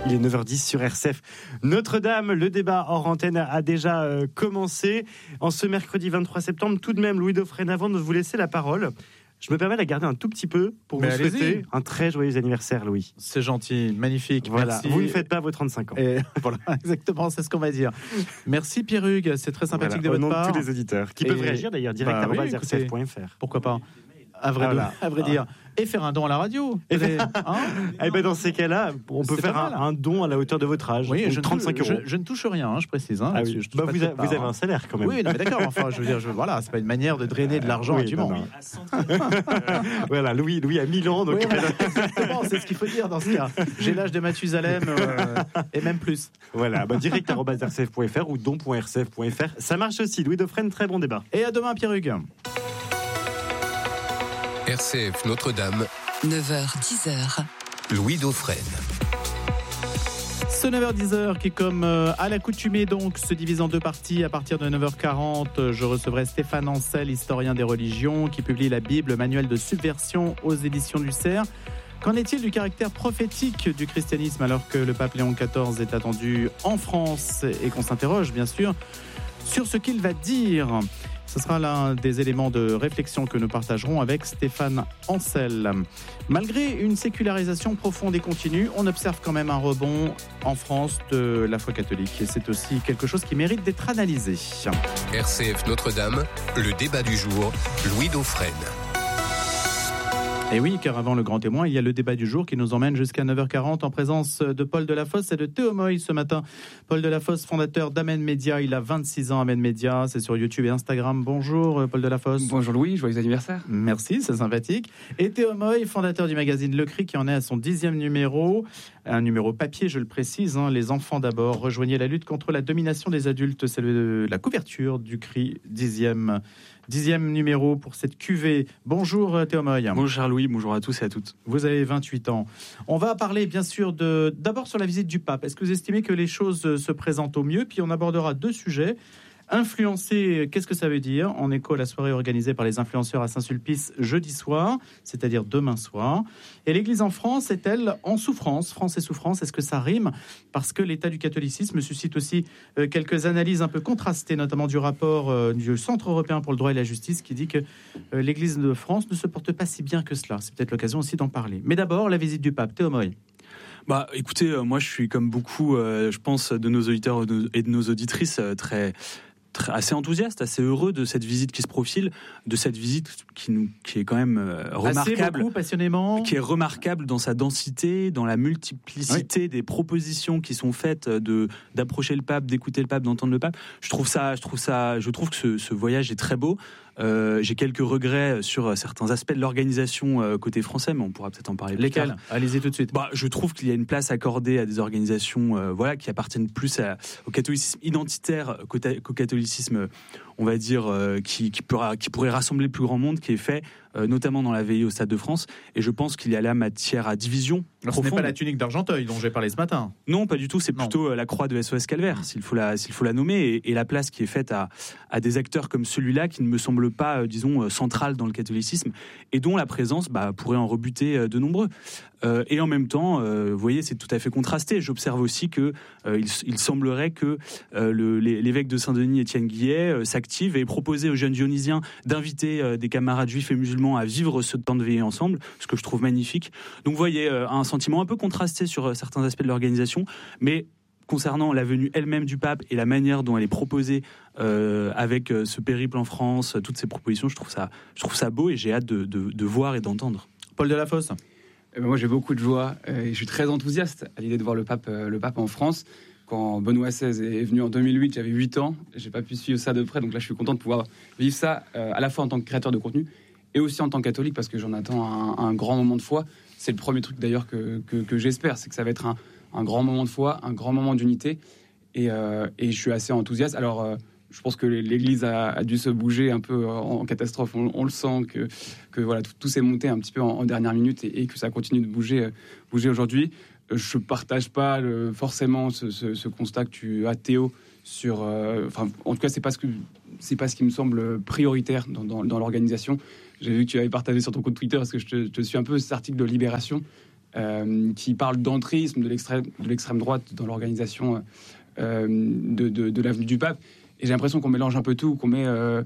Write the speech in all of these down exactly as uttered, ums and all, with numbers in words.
Il est neuf heures dix sur R C F. Notre-Dame, le débat hors antenne a déjà euh, commencé. En ce mercredi vingt-trois septembre, tout de même, Louis Dauphren, avant de vous laisser la parole, je me permets de la garder un tout petit peu pour Mais vous allez-y. souhaiter un très joyeux anniversaire, Louis. C'est gentil, magnifique. Voilà, Merci. vous ne faites pas vos trente-cinq ans. Et voilà, exactement, c'est ce qu'on va dire. Merci Pierre Hugues, c'est très sympathique Voilà, de au votre nom part. de tous les auditeurs qui Et- peuvent réagir d'ailleurs direct Bah oui, arobase r c f point f r. Pourquoi pas, à vrai, Ah, voilà. à vrai dire. Et faire un don à la radio. Et Vous avez- hein Eh ben dans ces cas-là, on peut C'est faire pas un, mal. un don à la hauteur de votre âge, Oui, donc je ne trente-cinq touche- euros. Je, je ne touche rien, hein, je précise. Hein, Ah là-dessus. oui. Je touche Bah, pas vous, de a- cette vous part, avez hein. un salaire quand même. Oui, non, mais d'accord. Enfin, je veux dire, je, voilà, c'est pas une manière de drainer de l'argent Oui, indûment. non, non. Voilà, Louis, Louis a mille ans, donc Oui, voilà, exactement, c'est ce qu'il faut dire dans ce cas. J'ai l'âge de Mathusalem euh, et même plus. voilà, bah, direct arobase r c f point f r ou don point r c f point f r. Ça marche aussi. Louis Dauphren, très bon débat. Et à demain, Pierre Hugues. R C F Notre-Dame, neuf heures dix heures. Louis Dauphren. Ce neuf heures dix qui, comme euh, à l'accoutumée, donc, se divise en deux parties. À partir de neuf heures quarante, je recevrai Stéphane Ancel, historien des religions, qui publie la Bible, manuel de subversion aux éditions du Cerf. Qu'en est-il du caractère prophétique du christianisme alors que le pape Léon quatorze est attendu en France et qu'on s'interroge, bien sûr, sur ce qu'il va dire? Ce sera l'un des éléments de réflexion que nous partagerons avec Stéphane Ancel. Malgré une sécularisation profonde et continue, on observe quand même un rebond en France de la foi catholique. Et c'est aussi quelque chose qui mérite d'être analysé. R C F Notre-Dame, le débat du jour, Louis Dauphren. Et oui, car avant le grand témoin, il y a le débat du jour qui nous emmène jusqu'à neuf heures quarante en présence de Paul Delafosse et de Théo Moy ce matin. Paul Delafosse, fondateur d'Amen Média, il a vingt-six ans, Amen Média, c'est sur YouTube et Instagram. Bonjour Paul Delafosse. Bonjour Louis, joyeux anniversaire. Merci, c'est sympathique. Et Théo Moy, fondateur du magazine Le Cri, qui en est à son dixième numéro, un numéro papier, je le précise, hein, les enfants d'abord. Rejoignez la lutte contre la domination des adultes, c'est le, la couverture du Cri, dixième, dixième numéro pour cette cuvée. Bonjour Théo Moy. Bonjour Louis, bonjour à tous et à toutes. Vous avez vingt-huit ans. On va parler bien sûr de, d'abord sur la visite du pape. Est-ce que vous estimez que les choses se présentent au mieux? Puis on abordera deux sujets. Influencer, qu'est-ce que ça veut dire? En écho à la soirée organisée par les influenceurs à Saint-Sulpice jeudi soir, c'est-à-dire demain soir. Et l'Église en France est-elle en souffrance? France et souffrance, est-ce que ça rime? Parce que l'état du catholicisme suscite aussi euh, quelques analyses un peu contrastées, notamment du rapport euh, du Centre européen pour le droit et la justice qui dit que euh, l'Église de France ne se porte pas si bien que cela. C'est peut-être l'occasion aussi d'en parler. Mais d'abord, la visite du pape. Théo Moy. Bah, écoutez, euh, moi je suis comme beaucoup, euh, je pense, de nos auditeurs et de nos auditrices euh, très... assez enthousiaste, assez heureux de cette visite qui se profile, de cette visite qui, nous, qui est quand même euh, remarquable, assez beaucoup, passionnément, qui est remarquable dans sa densité, dans la multiplicité oui. des propositions qui sont faites de d'approcher le pape, d'écouter le pape, d'entendre le pape. Je trouve ça, je trouve ça, je trouve que ce, ce voyage est très beau. Euh, j'ai quelques regrets sur certains aspects de l'organisation euh, côté français, mais on pourra peut-être en parler plus Lesquels ? tard. Allez-y tout de suite. Bah, je trouve qu'il y a une place accordée à des organisations euh, voilà, qui appartiennent plus à, au catholicisme identitaire qu'au, qu'au catholicisme, on va dire, euh, qui, qui, pourra, qui pourrait rassembler le plus grand monde, qui est fait euh, notamment dans la veillée au Stade de France. Et je pense qu'il y a là matière à division. Alors, ce n'est pas la tunique d'Argenteuil dont j'ai parlé ce matin. Non, pas du tout. C'est non. plutôt la croix de S O S Calvaire, s'il faut la, s'il faut la nommer, et, et la place qui est faite à, à des acteurs comme celui-là qui ne me semble pas, euh, disons, euh, central dans le catholicisme et dont la présence bah, pourrait en rebuter euh, de nombreux. Euh, et en même temps, euh, vous voyez, c'est tout à fait contrasté. J'observe aussi que euh, il, il semblerait que euh, le, l'évêque de Saint-Denis, Étienne Guillet, euh, s'active et propose aux jeunes dionysiens d'inviter euh, des camarades juifs et musulmans à vivre ce temps de veillée ensemble, ce que je trouve magnifique. Donc, vous voyez, euh, un sentiment un peu contrasté sur euh, certains aspects de l'organisation, mais concernant la venue elle-même du pape et la manière dont elle est proposée euh, avec euh, ce périple en France, toutes ces propositions, je trouve ça, je trouve ça beau et j'ai hâte de, de, de voir et d'entendre. Paul Delafosse. Eh ben moi, j'ai beaucoup de joie euh, et je suis très enthousiaste à l'idée de voir le pape, euh, le pape en France. Quand Benoît seize est venu en deux mille huit, j'avais huit ans. J'ai pas pu suivre ça de près, donc là, je suis content de pouvoir vivre ça euh, à la fois en tant que créateur de contenu et aussi en tant que catholique, parce que j'en attends un, un grand moment de foi. C'est le premier truc d'ailleurs que, que, que j'espère, c'est que ça va être un, un grand moment de foi, un grand moment d'unité, et, euh, et je suis assez enthousiaste. Alors, euh, je pense que l'Église a, a dû se bouger un peu en, en catastrophe, on, on le sent, que, que voilà, tout, tout s'est monté un petit peu en, en dernière minute, et, et que ça continue de bouger, euh, bouger aujourd'hui. Je ne partage pas le, forcément ce, ce, ce constat que tu as, Théo, sur... Euh, enfin, en tout cas, ce n'est pas, pas ce qui me semble prioritaire dans, dans, dans l'organisation. J'ai vu que tu avais partagé sur ton compte Twitter, parce que je te, je te suis un peu cet article de Libération, euh, qui parle d'entrisme de l'extrême, de l'extrême droite dans l'organisation euh, de, de, de l'avenue du Pape. Et j'ai l'impression qu'on mélange un peu tout, qu'on met euh,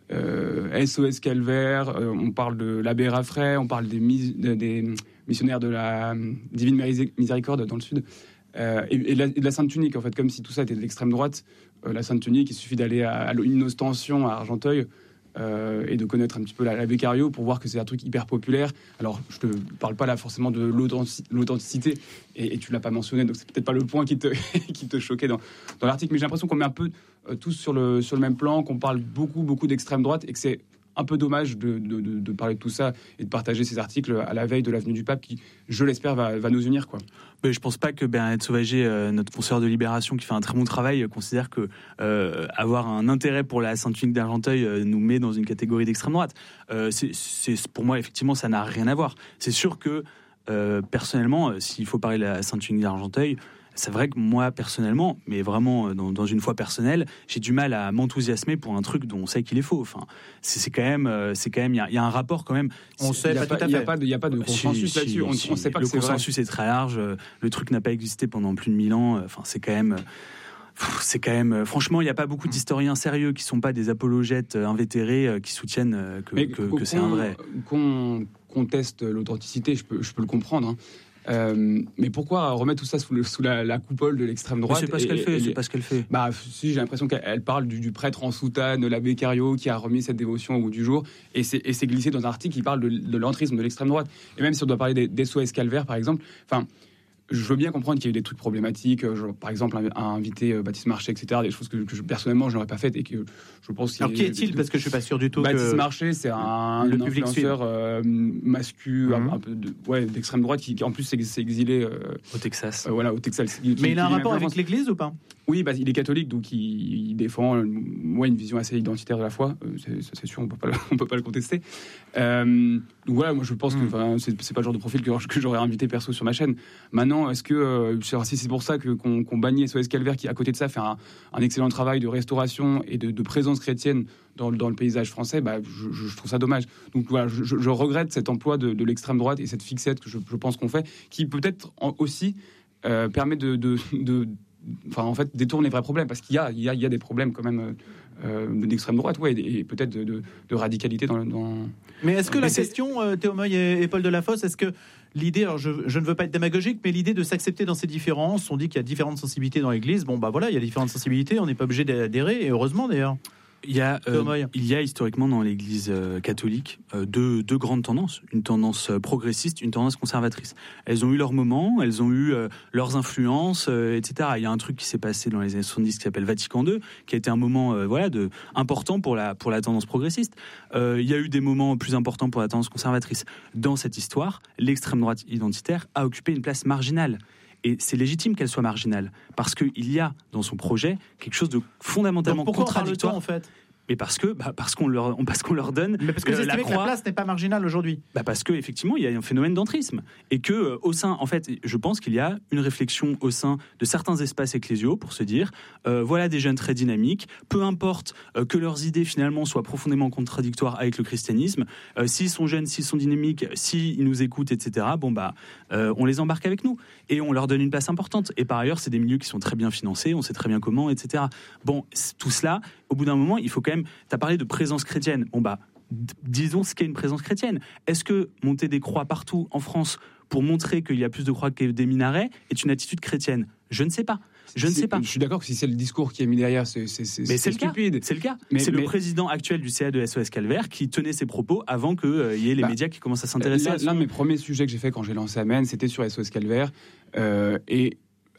euh, S O S Calvaire, euh, on parle de l'abbé Raffray, on parle des, mis, des missionnaires de la Divine Miséricorde dans le Sud, euh, et, et, de la, et de la Sainte Tunique, en fait, comme si tout ça était de l'extrême droite. Euh, la Sainte Tunique, il suffit d'aller à, à une ostension à Argenteuil, Euh, et de connaître un petit peu l'abbé Cario pour voir que c'est un truc hyper populaire. Alors, je te parle pas là forcément de l'authenticité, et, et tu l'as pas mentionné, donc c'est peut-être pas le point qui te, qui te choquait dans, dans l'article, mais j'ai l'impression qu'on met un peu euh, tous sur le, sur le même plan, qu'on parle beaucoup, beaucoup d'extrême droite, et que c'est un peu dommage de, de, de, de parler de tout ça et de partager ces articles à la veille de l'avenue du Pape qui, je l'espère, va, va nous unir, quoi. Mais je pense pas que Bernadette Sauvager, euh, notre consoeur de Libération, qui fait un très bon travail, euh, considère que euh, avoir un intérêt pour la Sainte Tunique d'Argenteuil euh, nous met dans une catégorie d'extrême droite. Euh, c'est, c'est, pour moi, effectivement, ça n'a rien à voir. C'est sûr que, euh, personnellement, euh, s'il faut parler de la Sainte Tunique d'Argenteuil, c'est vrai que moi, personnellement, mais vraiment dans, dans une foi personnelle, j'ai du mal à m'enthousiasmer pour un truc dont on sait qu'il est faux. Enfin, c'est, c'est quand même, c'est quand même, il y, y a un rapport quand même. On sait pas, pas tout à fait. Il n'y a pas de, il y a pas de consensus si, là-dessus. Si, on ne sait pas le que c'est consensus vrai. est très large. Le truc n'a pas existé pendant plus de mille ans. Enfin, c'est quand même. C'est quand même. Franchement, il n'y a pas beaucoup d'historiens sérieux qui ne sont pas des apologètes invétérés qui soutiennent que, que, que c'est un vrai. Qu'on conteste l'authenticité, je peux, je peux le comprendre. Hein. Euh, mais pourquoi remettre tout ça sous, le, sous la, la coupole de l'extrême droite? Mais c'est pas ce qu'elle fait. C'est pas ce qu'elle fait. Bah, si, j'ai l'impression qu'elle parle du, du prêtre en soutane, l'abbé Cario, qui a remis cette dévotion au bout du jour, et c'est, et c'est glissé dans un article qui parle de, de l'entrisme de l'extrême droite. Et même si on doit parler des, des S O S Calvaire, par exemple, enfin. Je veux bien comprendre qu'il y a eu des trucs problématiques, genre, par exemple, à inviter euh, Baptiste Marchais, et cetera, des choses que, que je, personnellement, je n'aurais pas faites et que je pense qu'il Alors, qui est-il? Parce que je suis pas sûr du tout. Baptiste que... Marchais, c'est un, le un public influenceur euh, masculin, mm-hmm. un, un peu de, ouais, d'extrême droite, qui, qui en plus s'est, s'est exilé euh, au Texas. Euh, voilà, au Texas. Qui, Mais il a un rapport avec l'Église ou pas? Oui, bah, il est catholique, donc il, il défend euh, ouais, une vision assez identitaire de la foi. Euh, c'est, ça, c'est sûr, on peut pas, on peut pas le contester. Euh, donc voilà, moi je pense mm. que c'est, c'est pas le genre de profil que, que j'aurais invité perso sur ma chaîne. Maintenant, est-ce que euh, si c'est pour ça que, qu'on, qu'on bannit S O S Calvaire, qui à côté de ça fait un, un excellent travail de restauration et de, de présence chrétienne dans, dans le paysage français, bah, je, je trouve ça dommage. Donc voilà, je, je regrette cet emploi de, de l'extrême droite et cette fixette que je, je pense qu'on fait, qui peut-être aussi euh, permet de, de, de Enfin, en fait, détourne les vrais problèmes, parce qu'il y a, il y a, il y a des problèmes quand même euh, d'extrême droite, ouais, et, et peut-être de, de, de radicalité dans, dans. Mais est-ce que la question, euh, Théo Moy et, et Paul Delafosse, est-ce que l'idée, alors je, je ne veux pas être démagogique, mais l'idée de s'accepter dans ces différences, on dit qu'il y a différentes sensibilités dans l'Église, bon bah voilà, il y a différentes sensibilités, on n'est pas obligé d'adhérer, et heureusement d'ailleurs. Il y, a, euh, il y a historiquement dans l'Église euh, catholique euh, deux, deux grandes tendances, une tendance euh, progressiste, une tendance conservatrice. Elles ont eu leurs moments, elles ont eu euh, leurs influences, euh, et cetera. Il y a un truc qui s'est passé dans les années soixante-dix qui s'appelle Vatican deux, qui a été un moment euh, voilà, de, important pour la, pour la tendance progressiste. Euh, il y a eu des moments plus importants pour la tendance conservatrice. Dans cette histoire, l'extrême droite identitaire a occupé une place marginale. Et c'est légitime qu'elle soit marginale, parce qu'il y a dans son projet quelque chose de fondamentalement Donc pourquoi contradictoire. On parle de temps, en fait Mais parce que bah parce qu'on leur parce qu'on leur donne. Mais parce que, euh, la, croix... que la place n'est pas marginale aujourd'hui. Bah parce que effectivement il y a un phénomène d'entrisme et que euh, au sein en fait je pense qu'il y a une réflexion au sein de certains espaces ecclésiaux pour se dire euh, voilà des jeunes très dynamiques, peu importe euh, que leurs idées finalement soient profondément contradictoires avec le christianisme, euh, s'ils sont jeunes, s'ils sont dynamiques, s'ils nous écoutent, et cetera. Bon bah euh, on les embarque avec nous et on leur donne une place importante. Et par ailleurs c'est des milieux qui sont très bien financés, on sait très bien comment, et cetera. Bon tout cela au bout d'un moment il faut quand même. T'as parlé de présence chrétienne. Bon bah, d- disons ce qu'est une présence chrétienne. Est-ce que monter des croix partout en France pour montrer qu'il y a plus de croix que des minarets est une attitude chrétienne? Je ne sais pas. Je ne sais pas. Je suis d'accord que si c'est le discours qui est mis derrière, c'est, c'est, c'est, mais c'est c'est stupide. Le cas. C'est le cas. Mais, c'est mais... le président actuel du C A de S O S Calvaire qui tenait ses propos avant qu'il euh, y ait les bah, médias qui commencent à s'intéresser l'un, à ça. L'un de mes premiers sujets que j'ai fait quand j'ai lancé Amen, c'était sur S O S Calvaire. Euh, et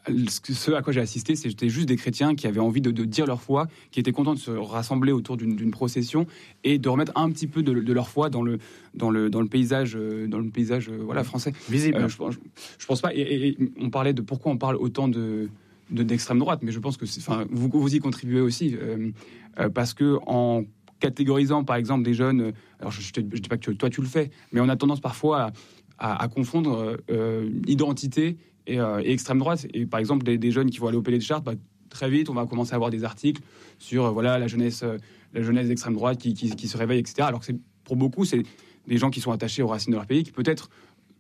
ce à quoi j'ai assisté, c'était juste des chrétiens qui avaient envie de, de dire leur foi, qui étaient contents de se rassembler autour d'une, d'une procession et de remettre un petit peu de, de leur foi dans le, dans le, dans le paysage, dans le paysage voilà, français. Visible. Euh, je, je, je pense pas. Et, et, et on parlait de pourquoi on parle autant de, de, d'extrême droite, mais je pense que c'est, enfin, vous, vous y contribuez aussi. Euh, euh, parce que en catégorisant, par exemple, des jeunes, alors je ne dis pas que toi tu le fais, mais on a tendance parfois à, à, à confondre euh, identité Et, euh, et extrême droite, et par exemple des, des jeunes qui vont aller au Palais des Chartes, bah, très vite on va commencer à avoir des articles sur euh, voilà la jeunesse, euh, la jeunesse d'extrême droite qui, qui, qui se réveille, et cetera. Alors que c'est, pour beaucoup c'est des gens qui sont attachés aux racines de leur pays, qui peut-être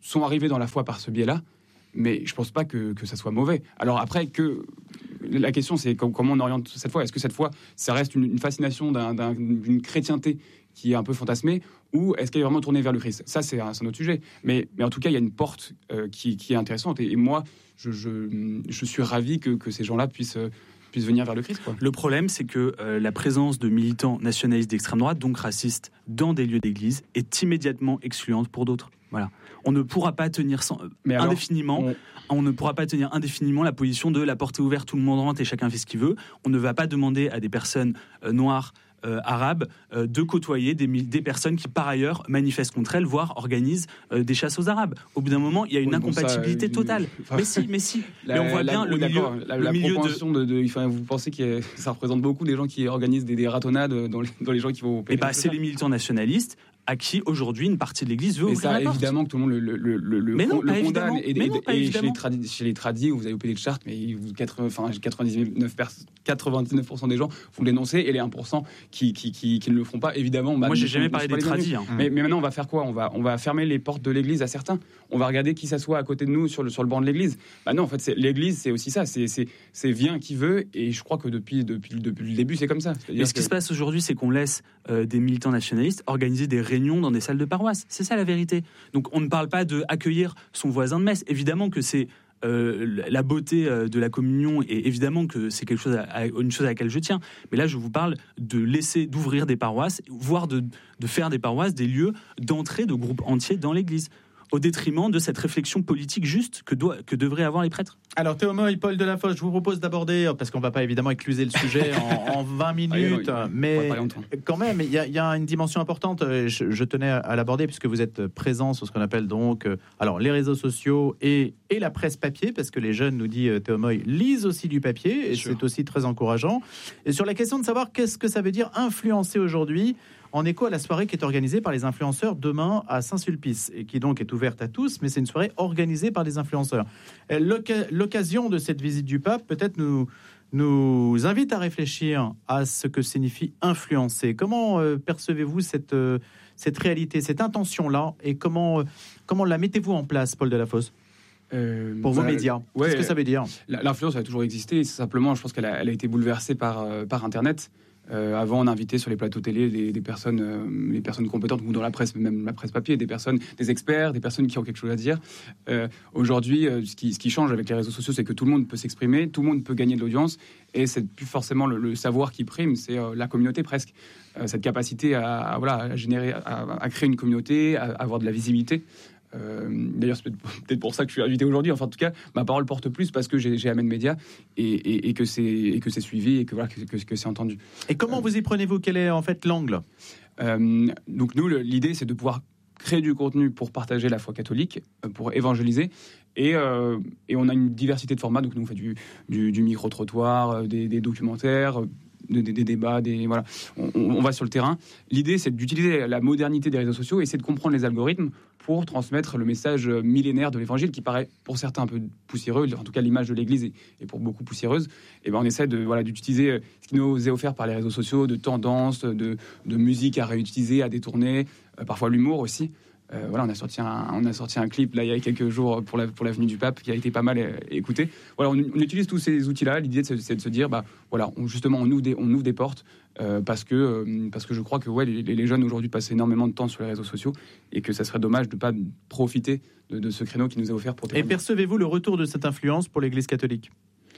sont arrivés dans la foi par ce biais-là, mais je pense pas que, que ça soit mauvais. Alors après, que la question, c'est comment on oriente cette foi. Est-ce que cette foi, ça reste une, une fascination d'un, d'un, d'une chrétienté qui est un peu fantasmée, ou est-ce qu'elle est vraiment tournée vers le Christ? Ça, c'est un, c'est un autre sujet. Mais, mais en tout cas, il y a une porte euh, qui, qui est intéressante. Et, et moi, je, je, je suis ravi que, que ces gens-là puissent... Euh, puissent venir vers le Christ, quoi. Le problème, c'est que euh, la présence de militants nationalistes d'extrême droite, donc racistes, dans des lieux d'église, est immédiatement excluante pour d'autres. Voilà. On ne pourra pas tenir sans, euh, Mais alors, indéfiniment. on... On ne pourra pas tenir indéfiniment la position de la porte est ouverte, tout le monde rentre et chacun fait ce qu'il veut. On ne va pas demander à des personnes euh, noires, euh, arabes, euh, de côtoyer des, des personnes qui, par ailleurs, manifestent contre elles, voire organisent euh, des chasses aux Arabes. Au bout d'un moment, il y a une oui, incompatibilité bon, ça, totale. Enfin, mais si, mais si. La, mais on voit la, bien la, le milieu, la, le la milieu propension de... de, de enfin, vous pensez que ça représente beaucoup des gens qui organisent des, des ratonnades dans les, dans les gens qui vont... Et bah, c'est les militants nationalistes à qui aujourd'hui une partie de l'Église veut mais ouvrir ça, la porte. Évidemment que tout le monde le, le, le, le, mais non, le pas condamne. évidemment. Et, mais non, pas et évidemment. chez, les tradi- chez les tradis, vous avez au P D de charte, mais vous, quatre-vingts, enfin, quatre-vingt-dix-neuf, quatre-vingt-dix-neuf pour cent des gens vont le dénoncer, et les un pour cent qui, qui, qui, qui ne le feront pas, évidemment... Bah, moi, j'ai ne, jamais ne, parlé ne des tradis. Hein. Mais, mais maintenant, on va faire quoi on va, on va fermer les portes de l'Église à certains. On va regarder qui s'assoit à côté de nous sur le, sur le banc de l'Église. Bah non, en fait, c'est, l'Église, c'est aussi ça. C'est, c'est, c'est vient qui veut, et je crois que depuis, depuis, depuis le début, c'est comme ça. Mais ce que... qui se passe aujourd'hui, c'est qu'on laisse euh, des militants nationalistes organiser des réunions dans des salles de paroisse. C'est ça la vérité. Donc on ne parle pas de accueillir son voisin de messe. Évidemment que c'est euh, la beauté euh, de la communion, et évidemment que c'est quelque chose à, à, une chose à laquelle je tiens. Mais là, je vous parle de laisser, d'ouvrir des paroisses, voire de, de faire des paroisses des lieux d'entrée de groupes entiers dans l'Église, au détriment de cette réflexion politique juste que, doit, que devraient avoir les prêtres. Alors Théo Moy, Paul Delafosse, je vous propose d'aborder, parce qu'on ne va pas évidemment écluser le sujet en, en vingt minutes, ah, oui, mais quand même, il y, y a une dimension importante, je, je tenais à l'aborder, puisque vous êtes présent sur ce qu'on appelle donc alors, les réseaux sociaux et, et la presse papier, parce que les jeunes, nous dit Théo Moy, lisent aussi du papier, et sure. C'est aussi très encourageant. Et sur la question de savoir qu'est-ce que ça veut dire influencer aujourd'hui, en écho à la soirée qui est organisée par les influenceurs demain à Saint-Sulpice, et qui donc est ouverte à tous, mais c'est une soirée organisée par des influenceurs. L'occasion de cette visite du pape peut-être nous, nous invite à réfléchir à ce que signifie influencer. Comment euh, percevez-vous cette, euh, cette réalité, cette intention-là, et comment, euh, comment la mettez-vous en place, Paul Delafosse, euh, pour vos bah, médias? Ouais, qu'est-ce que ça veut dire? L'influence a toujours existé, simplement je pense qu'elle a, elle a été bouleversée par, euh, par Internet. Euh, avant, on invitait sur les plateaux télé des, des personnes, euh, les personnes compétentes, ou dans la presse, même la presse papier, des personnes, des experts, des personnes qui ont quelque chose à dire. Euh, aujourd'hui, euh, ce, qui, ce qui change avec les réseaux sociaux, c'est que tout le monde peut s'exprimer, tout le monde peut gagner de l'audience, et c'est plus forcément le, le savoir qui prime, c'est euh, la communauté presque. Euh, cette capacité à, à, voilà, à générer, à, à créer une communauté, à, à avoir de la visibilité. Euh, d'ailleurs, c'est peut-être pour ça que je suis invité aujourd'hui. Enfin, en tout cas, ma parole porte plus parce que j'ai, j'ai Amen Média et, et, et que c'est et que c'est suivi et que voilà que, que, que c'est entendu. Et comment euh, vous y prenez-vous? Quel est en fait l'angle? euh, Donc nous, le, l'idée, c'est de pouvoir créer du contenu pour partager la foi catholique, pour évangéliser. Et, euh, et on a une diversité de formats. Donc nous, on fait du, du, du micro-trottoir, des, des documentaires. Des, des, des débats, des, voilà. on, on va sur le terrain. L'idée, c'est d'utiliser la modernité des réseaux sociaux et c'est de comprendre les algorithmes pour transmettre le message millénaire de l'Évangile qui paraît pour certains un peu poussiéreux, en tout cas l'image de l'Église est, est pour beaucoup poussiéreuse. Et ben on essaie de, voilà, d'utiliser ce qui nous est offert par les réseaux sociaux, de tendances, de, de musique à réutiliser, à détourner, euh, parfois l'humour aussi. Euh, voilà, on a sorti un, on a sorti un clip là il y a quelques jours pour la pour la venue du pape qui a été pas mal é- écouté. Voilà, on, on utilise tous ces outils-là. L'idée c'est, c'est de se dire, bah voilà, on, justement on ouvre des on ouvre des portes euh, parce que euh, parce que je crois que ouais les, les jeunes aujourd'hui passent énormément de temps sur les réseaux sociaux et que ça serait dommage de pas profiter de, de ce créneau qui nous est offert pour témoigner. Et percevez-vous le retour de cette influence pour l'Église catholique?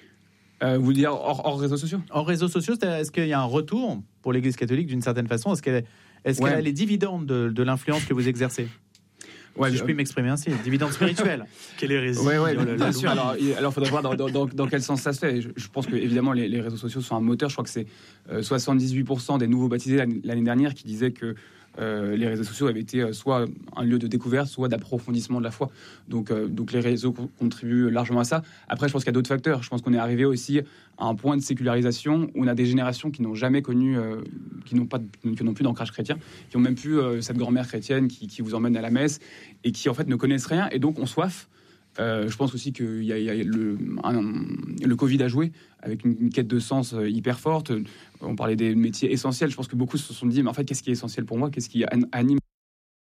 Euh, vous dire hors, hors réseaux sociaux? Hors réseaux sociaux, est-ce qu'il y a un retour pour l'Église catholique d'une certaine façon? Est-ce qu'elle est-ce ouais. qu'elle a les dividendes de, de l'influence que vous exercez? Ouais, si je puis m'exprimer ainsi, dividende spirituelle. Quelle hérésie. Ouais, ouais, bien sûr. Alors, il alors, faudrait voir dans, dans, dans, dans quel sens ça se fait. Je, je pense que évidemment les, les réseaux sociaux sont un moteur. Je crois que c'est euh, soixante-dix-huit pour cent des nouveaux baptisés l'année, l'année dernière qui disaient que euh, les réseaux sociaux avaient été euh, soit un lieu de découverte, soit d'approfondissement de la foi. Donc, euh, donc les réseaux contribuent largement à ça. Après, je pense qu'il y a d'autres facteurs. Je pense qu'on est arrivé aussi à un point de sécularisation où on a des générations qui n'ont jamais connu, euh, qui n'ont pas, qui n'ont plus d'ancrage chrétien, qui ont même plus euh, cette grand-mère chrétienne qui, qui vous emmène à la messe et qui en fait ne connaissent rien et donc ont soif. Euh, je pense aussi qu'il y a, il y a le, un, le Covid a joué avec une, une quête de sens hyper forte. On parlait des métiers essentiels. Je pense que beaucoup se sont dit, mais en fait, qu'est-ce qui est essentiel pour moi? Qu'est-ce qui anime